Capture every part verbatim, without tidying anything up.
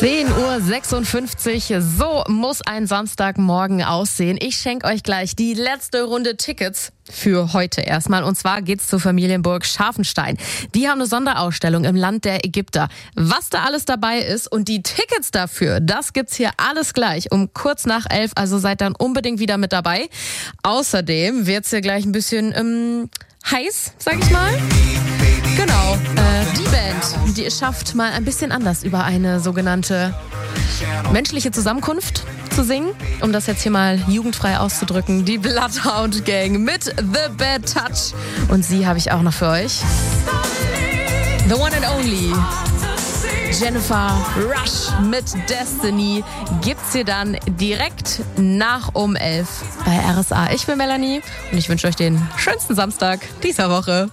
zehn Uhr sechsundfünfzig, so muss ein Samstagmorgen aussehen. Ich schenke euch gleich die letzte Runde Tickets für heute erstmal. Und zwar geht's zur Familienburg Scharfenstein. Die haben eine Sonderausstellung im Land der Ägypter. Was da alles dabei ist und die Tickets dafür, das gibt's hier alles gleich um kurz nach elf. Also seid dann unbedingt wieder mit dabei. Außerdem wird's hier gleich ein bisschen ähm, heiß, sag ich mal. Genau, äh, die Band, die es schafft, mal ein bisschen anders über eine sogenannte menschliche Zusammenkunft zu singen, um das jetzt hier mal jugendfrei auszudrücken. Die Bloodhound Gang mit The Bad Touch. Und sie habe ich auch noch für euch. The one and only Jennifer Rush mit Destiny gibt's hier dann direkt nach um elf bei R S A. Ich bin Melanie und ich wünsche euch den schönsten Samstag dieser Woche.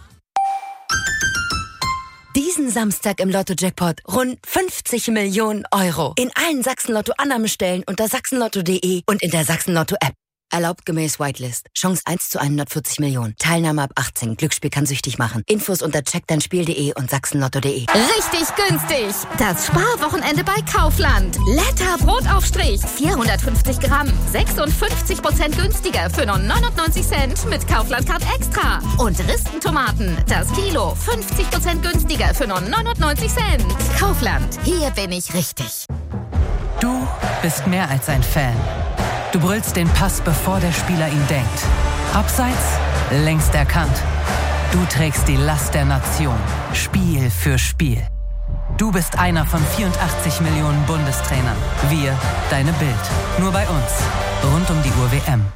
Diesen Samstag im Lotto-Jackpot rund fünfzig Millionen Euro. In allen Sachsen-Lotto-Annahmestellen unter sachsenlotto punkt de und in der Sachsen-Lotto-App. Erlaubt gemäß Whitelist. Chance eins zu hundertvierzig Millionen. Teilnahme ab achtzehn. Glücksspiel kann süchtig machen. Infos unter check dein spiel punkt de und sachsenlotto punkt de. Richtig günstig. Das Sparwochenende bei Kaufland. Letter Brotaufstrich. vierhundertfünfzig Gramm. sechsundfünfzig Prozent günstiger für nur neunundneunzig Cent mit Kaufland-Card Extra. Und Ristentomaten. Das Kilo. fünfzig Prozent günstiger für nur neunundneunzig Cent. Kaufland. Hier bin ich richtig. Du bist mehr als ein Fan. Du brüllst den Pass, bevor der Spieler ihn denkt. Abseits, längst erkannt. Du trägst die Last der Nation, Spiel für Spiel. Du bist einer von vierundachtzig Millionen Bundestrainern. Wir, deine Bild. Nur bei uns. Rund um die Uhr W M.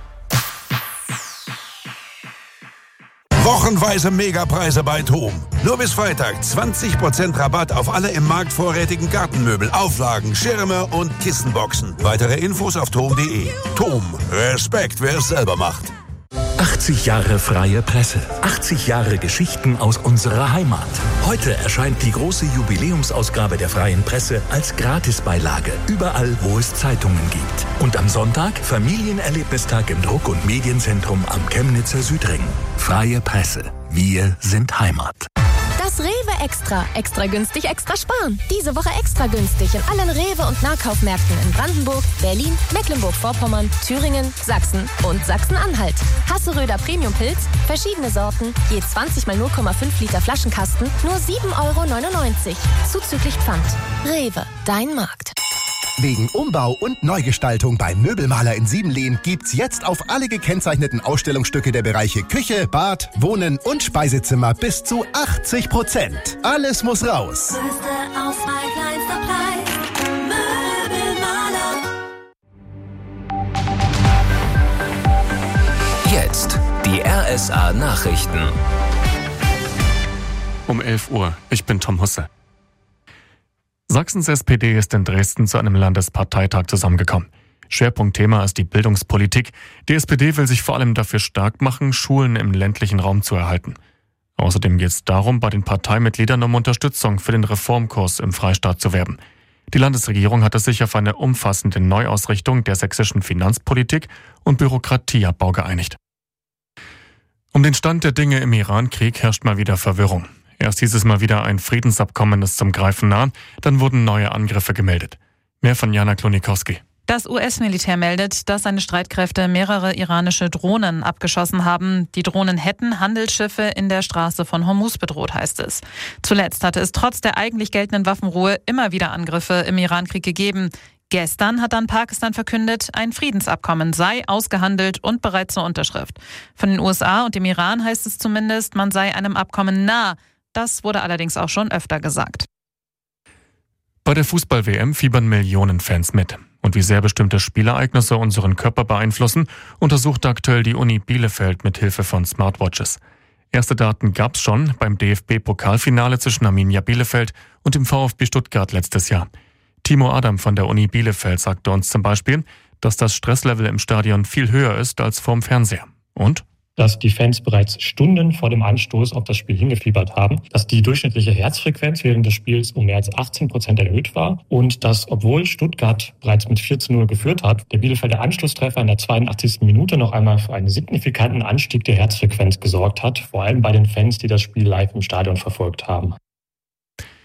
Wochenweise Megapreise bei TOM. Nur bis Freitag zwanzig Prozent Rabatt auf alle im Markt vorrätigen Gartenmöbel, Auflagen, Schirme und Kissenboxen. Weitere Infos auf tom punkt de. TOM. Respekt, wer es selber macht. achtzig Jahre freie Presse. achtzig Jahre Geschichten aus unserer Heimat. Heute erscheint die große Jubiläumsausgabe der Freien Presse als Gratisbeilage. Überall, wo es Zeitungen gibt. Und am Sonntag Familienerlebnistag im Druck- und Medienzentrum am Chemnitzer Südring. Freie Presse. Wir sind Heimat. Das Rewe Extra. Extra günstig, extra sparen. Diese Woche extra günstig in allen Rewe- und Nahkaufmärkten in Brandenburg, Berlin, Mecklenburg-Vorpommern, Thüringen, Sachsen und Sachsen-Anhalt. Hasseröder Premium-Pilz, verschiedene Sorten, je zwanzig mal null Komma fünf Liter Flaschenkasten, nur sieben Euro neunundneunzig. Zuzüglich Pfand. Rewe, dein Markt. Wegen Umbau und Neugestaltung beim Möbelmaler in Siebenlehn gibt's jetzt auf alle gekennzeichneten Ausstellungsstücke der Bereiche Küche, Bad, Wohnen und Speisezimmer bis zu achtzig Prozent. Alles muss raus. Größte Auswahl, kleinster Preis. Möbelmaler. Jetzt die R S A Nachrichten. Um elf Uhr. Ich bin Tom Husse. Sachsens S P D ist in Dresden zu einem Landesparteitag zusammengekommen. Schwerpunktthema ist die Bildungspolitik. Die S P D will sich vor allem dafür stark machen, Schulen im ländlichen Raum zu erhalten. Außerdem geht es darum, bei den Parteimitgliedern um Unterstützung für den Reformkurs im Freistaat zu werben. Die Landesregierung hatte sich auf eine umfassende Neuausrichtung der sächsischen Finanzpolitik und Bürokratieabbau geeinigt. Um den Stand der Dinge im Iran-Krieg herrscht mal wieder Verwirrung. Erst hieß es mal wieder, ein Friedensabkommen ist zum Greifen nah, dann wurden neue Angriffe gemeldet. Mehr von Jana Klonikowski. Das U S-Militär meldet, dass seine Streitkräfte mehrere iranische Drohnen abgeschossen haben. Die Drohnen hätten Handelsschiffe in der Straße von Hormuz bedroht, heißt es. Zuletzt hatte es trotz der eigentlich geltenden Waffenruhe immer wieder Angriffe im Iran-Krieg gegeben. Gestern hat dann Pakistan verkündet, ein Friedensabkommen sei ausgehandelt und bereit zur Unterschrift. Von den U S A und dem Iran heißt es zumindest, man sei einem Abkommen nah. Das wurde allerdings auch schon öfter gesagt. Bei der Fußball-W M fiebern Millionen Fans mit. Und wie sehr bestimmte Spielereignisse unseren Körper beeinflussen, untersucht aktuell die Uni Bielefeld mit Hilfe von Smartwatches. Erste Daten gab's schon beim D F B-Pokalfinale zwischen Arminia Bielefeld und dem VfB Stuttgart letztes Jahr. Timo Adam von der Uni Bielefeld sagte uns zum Beispiel, dass das Stresslevel im Stadion viel höher ist als vorm Fernseher. Und? Dass die Fans bereits Stunden vor dem Anstoß auf das Spiel hingefiebert haben, dass die durchschnittliche Herzfrequenz während des Spiels um mehr als achtzehn Prozent erhöht war und dass, obwohl Stuttgart bereits mit vier zu null geführt hat, der Bielefelder Anschlusstreffer in der zweiundachtzigsten Minute noch einmal für einen signifikanten Anstieg der Herzfrequenz gesorgt hat, vor allem bei den Fans, die das Spiel live im Stadion verfolgt haben.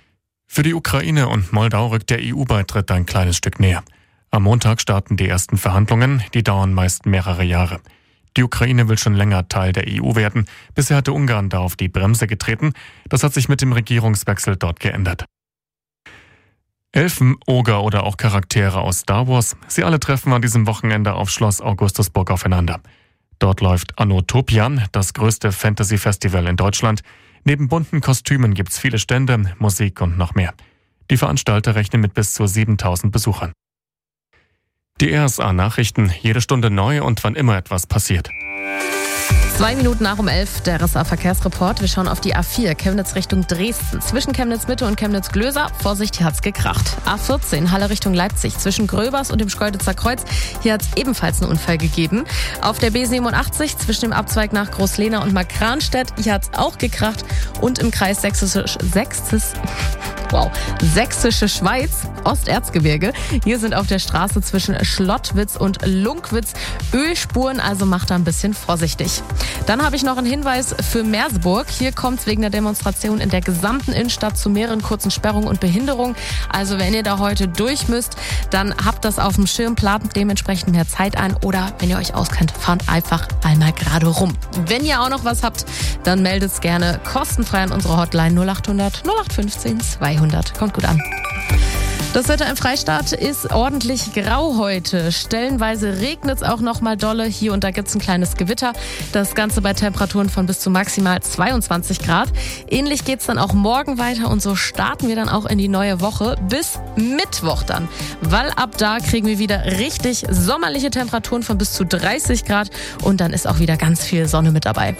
Für die Ukraine und Moldau rückt der E U-Beitritt ein kleines Stück näher. Am Montag starten die ersten Verhandlungen, die dauern meist mehrere Jahre. Die Ukraine will schon länger Teil der E U werden. Bisher hatte Ungarn da auf die Bremse getreten. Das hat sich mit dem Regierungswechsel dort geändert. Elfen, Oger oder auch Charaktere aus Star Wars, sie alle treffen an diesem Wochenende auf Schloss Augustusburg aufeinander. Dort läuft Anno-Topian, das größte Fantasy-Festival in Deutschland. Neben bunten Kostümen gibt's viele Stände, Musik und noch mehr. Die Veranstalter rechnen mit bis zu siebentausend Besuchern. Die R S A-Nachrichten, jede Stunde neu und wann immer etwas passiert. Zwei Minuten nach um elf, der R S A-Verkehrsreport. Wir schauen auf die A vier, Chemnitz Richtung Dresden. Zwischen Chemnitz-Mitte und Chemnitz-Glöser, Vorsicht, hier hat's gekracht. A vierzehn, Halle Richtung Leipzig, zwischen Gröbers und dem Schkeuditzer Kreuz. Hier hat's ebenfalls einen Unfall gegeben. Auf der B siebenundachtzig, zwischen dem Abzweig nach Großlehna und Markranstädt, hier hat's auch gekracht. Und im Kreis Sächsisch, Sächsis, wow, Sächsische Schweiz, Osterzgebirge. Hier sind auf der Straße zwischen Schlottwitz und Lunkwitz Ölspuren, also macht da ein bisschen vorsichtig. Dann habe ich noch einen Hinweis für Merseburg. Hier kommt es wegen der Demonstration in der gesamten Innenstadt zu mehreren kurzen Sperrungen und Behinderungen. Also wenn ihr da heute durch müsst, dann habt das auf dem Schirm, plant dementsprechend mehr Zeit ein oder wenn ihr euch auskennt, fahrt einfach einmal gerade rum. Wenn ihr auch noch was habt, dann meldet es gerne kostenfrei an unsere Hotline null acht hundert null acht fünfzehn zweihundert. Kommt gut an. Das Wetter im Freistaat ist ordentlich grau heute. Stellenweise regnet es auch noch mal dolle. Hier und da gibt es ein kleines Gewitter. Das Ganze bei Temperaturen von bis zu maximal zweiundzwanzig Grad. Ähnlich geht es dann auch morgen weiter und so starten wir dann auch in die neue Woche bis Mittwoch dann. Weil ab da kriegen wir wieder richtig sommerliche Temperaturen von bis zu dreißig Grad und dann ist auch wieder ganz viel Sonne mit dabei.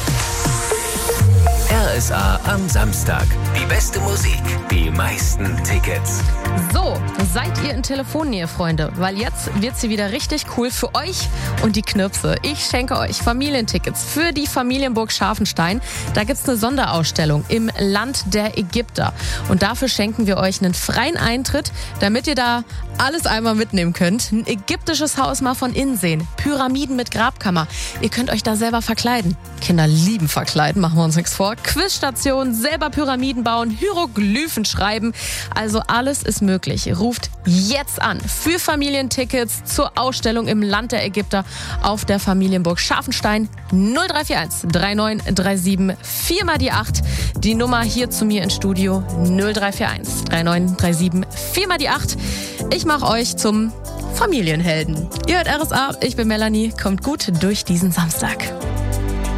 R S A am Samstag. Die beste Musik, die meisten Tickets. So, seid ihr in Telefonnähe, Freunde? Weil jetzt wird sie wieder richtig cool für euch und die Knirpse. Ich schenke euch Familientickets für die Familienburg Scharfenstein. Da gibt's eine Sonderausstellung im Land der Ägypter. Und dafür schenken wir euch einen freien Eintritt, damit ihr da alles einmal mitnehmen könnt. Ein ägyptisches Haus mal von innen sehen. Pyramiden mit Grabkammer. Ihr könnt euch da selber verkleiden. Kinder lieben verkleiden, machen wir uns nichts vor. Quizstation, selber Pyramiden bauen, Hieroglyphen schreiben. Also alles ist möglich. Ruft jetzt an für Familientickets zur Ausstellung im Land der Ägypter auf der Familienburg Scharfenstein null drei vier eins drei neun drei sieben vier mal die acht. Die Nummer hier zu mir ins Studio null drei vier eins drei neun drei sieben vier mal die acht. Ich mache euch zum Familienhelden. Ihr hört R S A, ich bin Melanie. Kommt gut durch diesen Samstag.